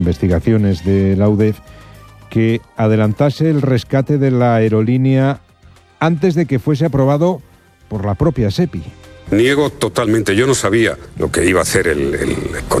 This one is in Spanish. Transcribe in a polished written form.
investigaciones de la UDEF, que adelantase el rescate de la aerolínea antes de que fuese aprobado por la propia SEPI. Niego totalmente, yo no sabía lo que iba a hacer el